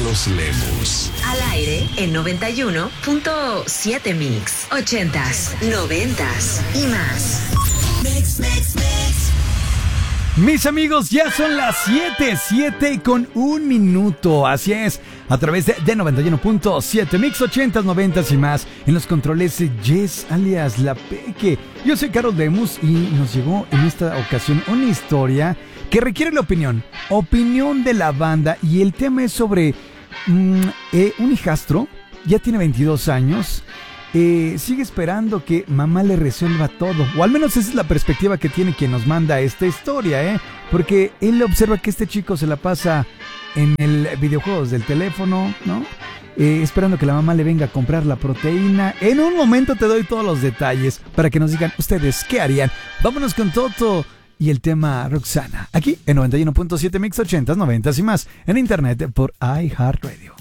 Carlos Lemus. Al aire en 91.7 Mix. 80s, 90s y más. Mix. Mis amigos, ya son las 7:07 Así es, a través de 91.7 Mix, 80s, 90s y más. En los controles, Jess alias La Peque. Yo soy Carlos Lemus y nos llegó en esta ocasión una historia que requiere la opinión de la banda. Y el tema es sobre un hijastro, ya tiene 22 años. Sigue esperando que mamá le resuelva todo, o al menos esa es la perspectiva que tiene quien nos manda esta historia, porque él observa que este chico se la pasa en el videojuegos del teléfono, ¿no? Esperando que la mamá le venga a comprar la proteína. En un momento te doy todos los detalles para que nos digan ustedes qué harían. Vámonos con Toto y el tema Roxana, aquí en 91.7 Mix, 80s, 90s y más, en internet por iHeartRadio.